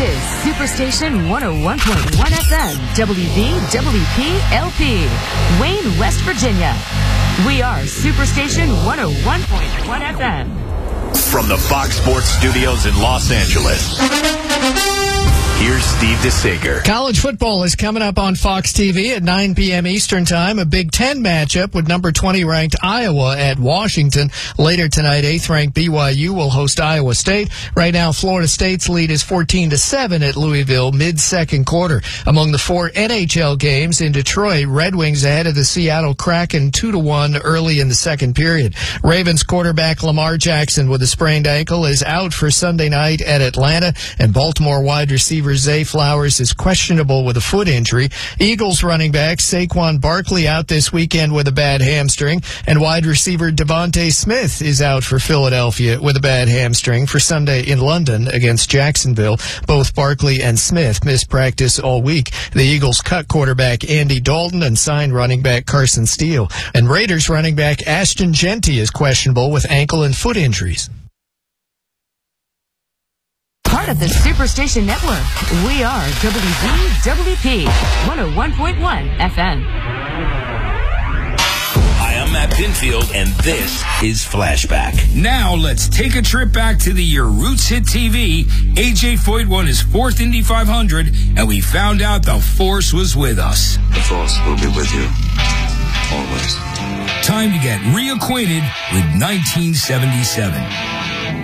is Superstation 101.1 FM, WVWP-LP, Wayne, West Virginia. We are Superstation 101.1 FM. From the Fox Sports Studios in Los Angeles, here's Steve DeSager. College football is coming up on Fox TV at 9 p.m. Eastern Time. A Big Ten matchup with number 20 ranked Iowa at Washington. Later tonight, 8th ranked BYU will host Iowa State. Right now, Florida State's lead is 14-7 at Louisville mid-second quarter. Among the 4 NHL games in Detroit, Red Wings ahead of the Seattle Kraken 2-1 early in the second period. Ravens quarterback Lamar Jackson with a sprained ankle is out for Sunday night at Atlanta, and Baltimore wide receiver Zay Flowers is questionable with a foot injury. Eagles running back Saquon Barkley out this weekend with a bad hamstring, and wide receiver Devontae Smith is out for Philadelphia with a bad hamstring for Sunday in London against Jacksonville. Both Barkley and Smith missed practice all week. The Eagles cut quarterback Andy Dalton and signed running back Carson Steele. And Raiders running back Ashton Jeanty is questionable with ankle and foot injuries. Part of the Superstation Network, we are WVWP 101.1 FM. Hi, I'm Matt Pinfield, and this is Flashback. Now let's take a trip back to the year Roots hit TV. AJ Foyt won his 4th Indy 500, and we found out the Force was with us. The Force will be with you, always. Time to get reacquainted with 1977.